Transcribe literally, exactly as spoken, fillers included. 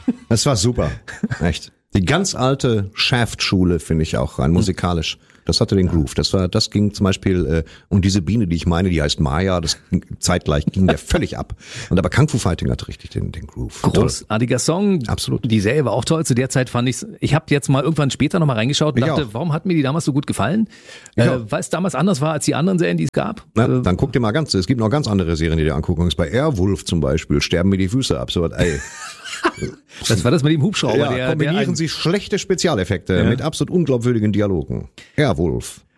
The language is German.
Das war super, echt. Die ganz alte Shaft-Schule finde ich auch rein, musikalisch. Das hatte den Groove. Das war, das ging zum Beispiel, äh, und diese Biene, die ich meine, die heißt Maya, das ging, zeitgleich ging der völlig ab. Und aber Kung Fu Fighting hatte richtig den, den Groove. Großartiger Song. Absolut. Die Serie war auch toll. Zu der Zeit fand ich's. Ich habe jetzt mal irgendwann später nochmal reingeschaut und Ich dachte, auch. warum hat mir die damals so gut gefallen? Ich Äh, auch. weil es damals anders war als die anderen Serien, die es gab. Na, Äh, dann guck dir mal ganz, es gibt noch ganz andere Serien, die dir angucken. Bei Airwolf zum Beispiel sterben mir die Füße ab. So, ey. das war das mit dem Hubschrauber. Ja, der, kombinieren der ein, Sie schlechte Spezialeffekte ja. mit absolut unglaubwürdigen Dialogen. Airwolf.